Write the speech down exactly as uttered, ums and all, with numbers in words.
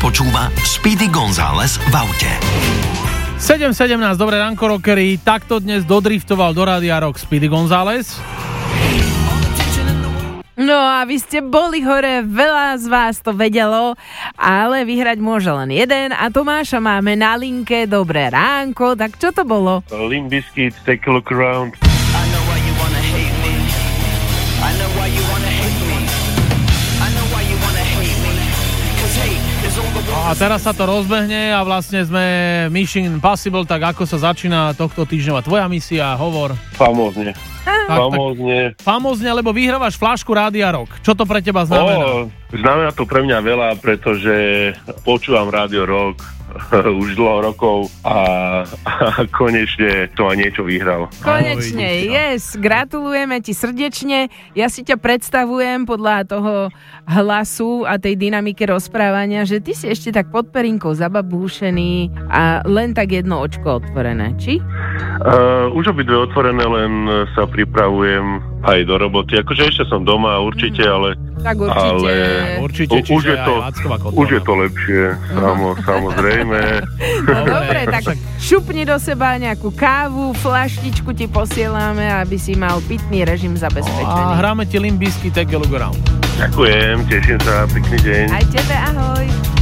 počúva Speedy González v aute. sedem sedemnásť, dobré ránko, rockery. Takto dnes dodriftoval do Rádia Rock Speedy González. No a vy ste boli hore, veľa z vás to vedelo, ale vyhrať môže len jeden a Tomáša máme na linke. Dobré ránko, tak čo to bolo? Limp Bizkit, Take a Look Around. A teraz sa to rozbehne a vlastne sme Mission Impossible, tak ako sa začína tohto týždňová tvoja misia, hovor. Famózne. Tak, Famózne. Tak, famózne, lebo vyhrávaš flášku Rádia Rock. Čo to pre teba znamená? O, znamená to pre mňa veľa, pretože počúvam Rádio Rock už dlho rokov a, a konečne to aj niečo vyhral. Konečne, yes, gratulujeme ti srdečne. Ja si ťa predstavujem podľa toho hlasu a tej dynamike rozprávania, že ty si ešte tak pod perinkou zababúšený a len tak jedno očko otvorené, či? Uh, už obidve otvorené, len sa pripravujem aj do roboty. Akože ešte som doma určite, ale... Tak určite. Ale určite, u, už, je to, už je to lepšie, samo, samozrejme. No, dobre, tak šupni do seba nejakú kávu, flaštičku ti posielame, aby si mal pitný režim zabezpečený. A hráme ti Limp Bizkit, Take a Look Around. Ďakujem, teším sa, pekný deň. Aj tebe, ahoj.